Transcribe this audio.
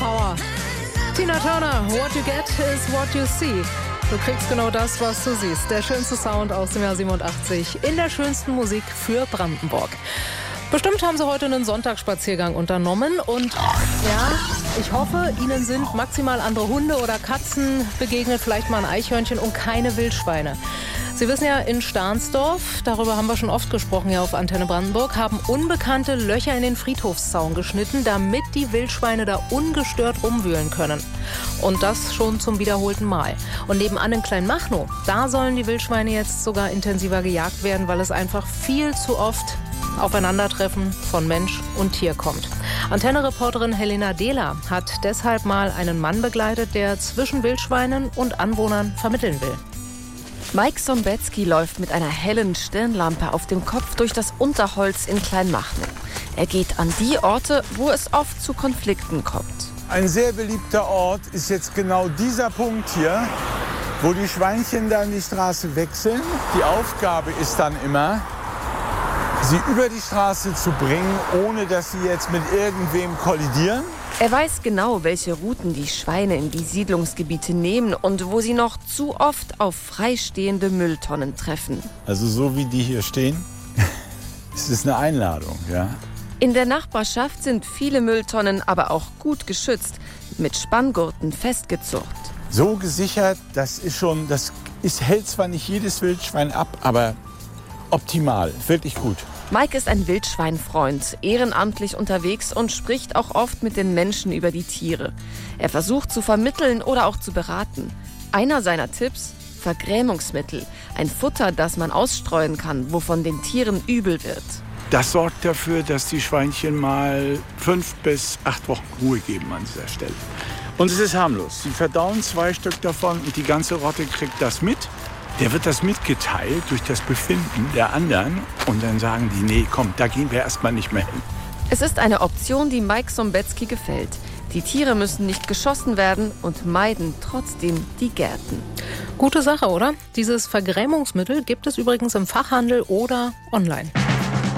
Power. Tina Turner, what you get is what you see. Du kriegst genau das, was du siehst. Der schönste Sound aus dem Jahr 87 in der schönsten Musik für Brandenburg. Bestimmt haben Sie heute einen Sonntagsspaziergang unternommen und ja, ich hoffe, Ihnen sind maximal andere Hunde oder Katzen begegnet, vielleicht mal ein Eichhörnchen und keine Wildschweine. Sie wissen ja, in Stahnsdorf, darüber haben wir schon oft gesprochen hier auf Antenne Brandenburg, haben Unbekannte Löcher in den Friedhofszaun geschnitten, damit die Wildschweine da ungestört rumwühlen können. Und das schon zum wiederholten Mal. Und nebenan in Kleinmachnow, da sollen die Wildschweine jetzt sogar intensiver gejagt werden, weil es einfach viel zu oft Aufeinandertreffen von Mensch und Tier kommt. Antenne-Reporterin Helena Dehler hat deshalb mal einen Mann begleitet, der zwischen Wildschweinen und Anwohnern vermitteln will. Mike Sombetzky läuft mit einer hellen Stirnlampe auf dem Kopf durch das Unterholz in Kleinmachnow. Er geht an die Orte, wo es oft zu Konflikten kommt. Ein sehr beliebter Ort ist jetzt genau dieser Punkt hier, wo die Schweinchen dann die Straße wechseln. Die Aufgabe ist dann immer, sie über die Straße zu bringen, ohne dass sie jetzt mit irgendwem kollidieren. Er weiß genau, welche Routen die Schweine in die Siedlungsgebiete nehmen und wo sie noch zu oft auf freistehende Mülltonnen treffen. Also so wie die hier stehen, ist es eine Einladung, ja. In der Nachbarschaft sind viele Mülltonnen aber auch gut geschützt, mit Spanngurten festgezurrt. So gesichert, das hält zwar nicht jedes Wildschwein ab, aber optimal, wirklich gut. Mike ist ein Wildschweinfreund, ehrenamtlich unterwegs und spricht auch oft mit den Menschen über die Tiere. Er versucht zu vermitteln oder auch zu beraten. Einer seiner Tipps: Vergrämungsmittel. Ein Futter, das man ausstreuen kann, wovon den Tieren übel wird. Das sorgt dafür, dass die Schweinchen mal 5 bis 8 Wochen Ruhe geben an dieser Stelle. Und es ist harmlos. Sie verdauen 2 Stück davon und die ganze Rotte kriegt das mit. Der wird das mitgeteilt durch das Befinden der anderen und dann sagen die, nee, komm, da gehen wir erstmal nicht mehr hin. Es ist eine Option, die Mike Sombetzky gefällt. Die Tiere müssen nicht geschossen werden und meiden trotzdem die Gärten. Gute Sache, oder? Dieses Vergrämungsmittel gibt es übrigens im Fachhandel oder online.